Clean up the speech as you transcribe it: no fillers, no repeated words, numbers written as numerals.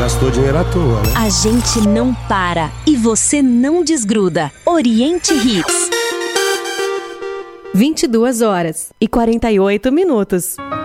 gastou dinheiro à toa, né? A gente não para e você não desgruda. Oriente Hits. 22h48.